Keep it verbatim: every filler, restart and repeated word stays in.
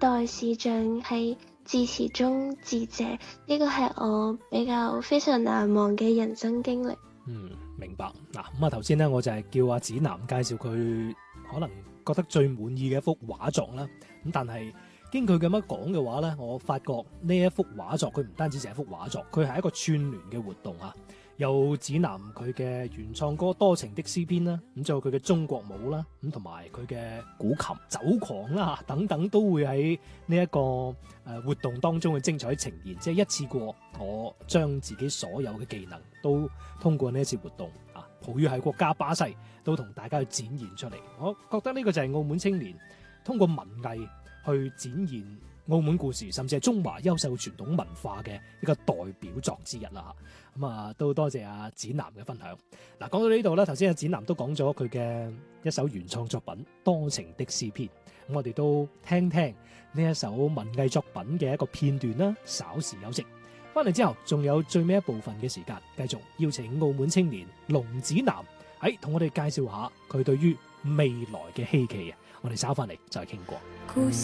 代視像係自詞中自謝，呢個係我比較非常難忘嘅人生經歷。 嗯，明白。嗱，咁啊頭先咧我就係叫阿子楠介紹佢可能覺得最滿意嘅一幅畫作啦。咁但係經佢咁樣講嘅話咧，我發覺呢一幅畫作佢唔單止係一幅畫作，佢係一個串聯嘅活動啊。有子楠佢嘅原創歌《多情的詩篇》啦，咁仲有佢嘅中國舞啦，咁同埋佢嘅古琴走狂啦等等，都會喺呢一個誒活動當中嘅精彩呈現。即係一次過，我將自己所有嘅技能都通過呢一次活動啊，葡語系國家巴西都同大家去展現出嚟。我覺得呢個就係澳門青年通過文藝去展現澳門故事，甚至係中華優秀傳統文化嘅一個代表作之一啦。咁啊，都多謝阿子楠嘅分享。嗱，講到呢度咧，頭先阿子楠都講咗佢嘅一首原創作品《多情的詩篇》，咁我哋都聽聽呢一首文藝作品嘅一個片段啦。稍事休息，翻嚟之後仲有最尾一部分嘅時間，繼續邀請澳門青年龍子楠喺同我哋介紹下佢對於未來嘅希冀啊！我哋稍翻嚟再傾過。